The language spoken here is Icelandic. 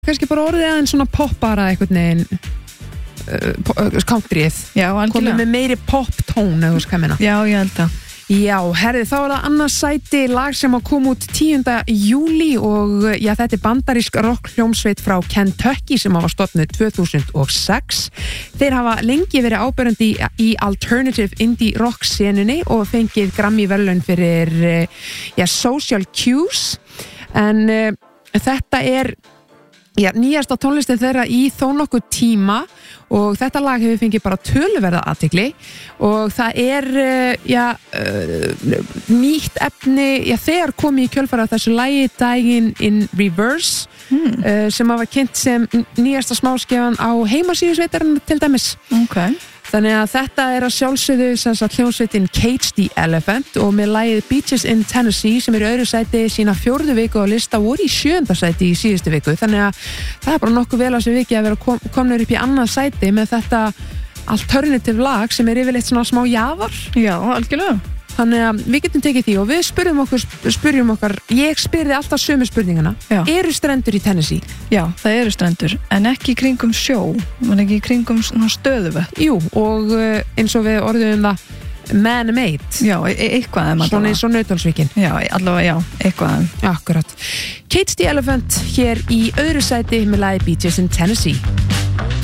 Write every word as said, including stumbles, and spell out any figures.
kannski bara orðið aðeins svona poppara einhvern veginn uh, countryið. Já, algjörlega. Komið með meiri pop-tón, eða þú veist hvað ég meina. Já, ég held að. Já, herði, þá er það annars sæti lag sem að koma út tíunda júlí og já, þetta er bandarísk rockhljómsveit frá Kentucky sem hafa stofnuð tvö þúsund og sex. Þeir hafa lengi verið áberandi í, í alternative indie rock senunni og fengið Grammy verðlaun fyrir já, Social Cues en uh, þetta er já, nýjasta tónlistin þeirra í þó nokkuð tíma og þetta lag hefur fengið bara töluverða athygli og það er já, nýtt efni já, þegar komið í kjölfara þessu lagi Dying in Reverse hmm. sem hafa kynnt sem nýjasta smáskefan á heimasíðu sveitarinnar til dæmis. Okay. Þannig að þetta er að sjálfsögðu sem sagt hljómsveitin Cage the Elephant og með lagið Beaches in Tennessee sem er í öðru sæti sína fjórðu viku á lista voru í sjöunda sæti í síðustu viku þannig að það er bara nokkuð vel á sig viki að vera kom, komnur upp í annað sæti með þetta alternative lag sem er yfirleitt svona smá jafar. Já, algjörlega. Þannig að við getum tekið því og við spurjum okkur, spurjum okkar, ég spyrði alltaf sömu spurningana. Já. Eru strendur í Tennessee? Já, það eru strendur, en ekki í kringum sjó, en ekki í kringum stöðuvött. Jú, og eins og við orðum það man-made. Já, e eitthvað um svona eins og Nauthólsvíkin. Já, allavega, já, eitthvað um. Akkurat. Cage the Elephant hér í öðru sæti með lagi Beaches in Tennessee.